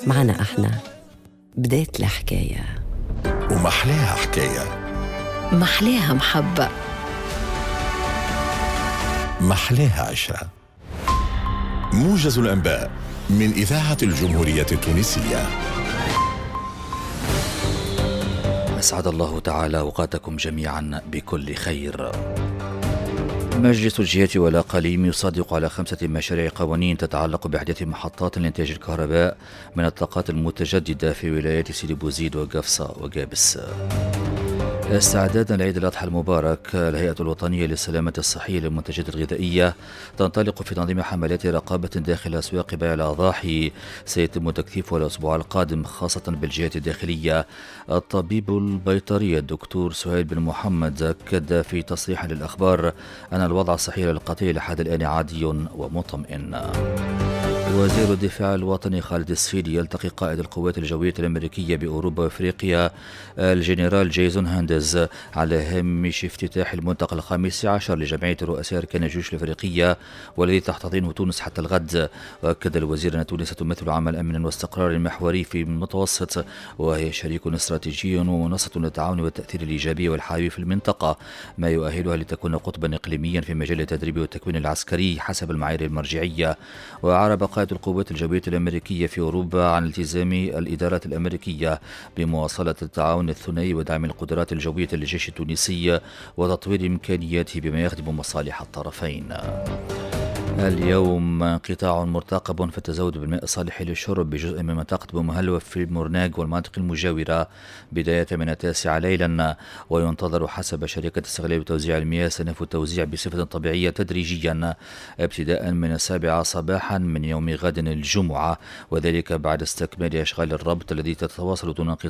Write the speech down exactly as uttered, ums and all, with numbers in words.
معنا احنا بداية الحكاية ومحلاها حكاية، محلاها محبة، محلاها عشرة. موجز الأنباء من إذاعة الجمهورية التونسية. أسعد الله تعالى أوقاتكم جميعا بكل خير. مجلس الجهات والأقاليم يصادق على خمسة مشاريع قوانين تتعلق بإحداث محطات لإنتاج الكهرباء من الطاقات المتجددة في ولايات سيدي بوزيد وقفصة وقابس. استعدادا لعيد الأضحى المبارك، الهيئة الوطنية للسلامة الصحية للمنتجات الغذائية تنطلق في تنظيم حملات رقابة داخل أسواق بيع الأضاحي سيتم تكثيفها الأسبوع القادم خاصة بالجهات الداخلية. الطبيب البيطري الدكتور سهيل بن محمد أكد في تصريح للأخبار أن الوضع الصحي للقطيع لحد الآن عادي ومطمئن. وزير الدفاع الوطني خالد السفيدي يلتقي قائد القوات الجوية الأمريكية بأوروبا وأفريقيا الجنرال جيسون هاندز على هامش افتتاح الملتقى الخامس عشر لجمعية رؤساء أركان الجيوش الأفريقية والذي تحتضنه تونس حتى الغد. وأكد الوزير أن تونس تمثل عمل أمن واستقرار محوري في المتوسط، وهي شريك استراتيجي ومنصة للتعاون والتأثير الإيجابي والحيوي في المنطقة، ما يؤهلها لتكون قطبا إقليميا في مجال التدريب والتكوين العسكري حسب المعايير المرجعية. وأعرب قائد القوات الجوية الأمريكية في أوروبا عن التزام الإدارات الأمريكية بمواصلة التعاون الثنائي ودعم القدرات الجوية للجيش التونسي وتطوير إمكانياته بما يخدم مصالح الطرفين. اليوم انقطاع مرتقب في التزود بالماء الصالح للشرب بجزء من منطقة بومهلوة في مورناغ والمناطق المجاورة بداية من التاسعة ليلا، وينتظر حسب شركة استغلال وتوزيع المياه سنف التوزيع بصفة طبيعية تدريجيا ابتداء من السابعة صباحا من يوم غد الجمعة، وذلك بعد استكمال أشغال الربط الذي تتواصل دون انقطاع